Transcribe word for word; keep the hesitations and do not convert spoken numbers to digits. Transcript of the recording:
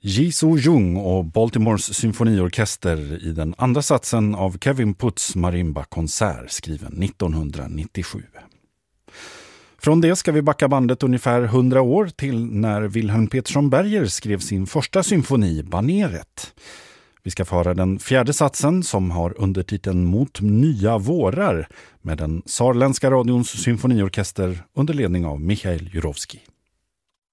Ji Soo-jung och Baltimores symfoniorkester i den andra satsen av Kevin Putts marimba-konsert skriven nittonhundranittiosju. Från det ska vi backa bandet ungefär hundra år till när Wilhelm Petersson Berger skrev sin första symfoni, Baneret. Vi ska få höra den fjärde satsen som har undertiteln Mot nya vårar med den saarländska radions symfoniorkester under ledning av Michail Jurovski.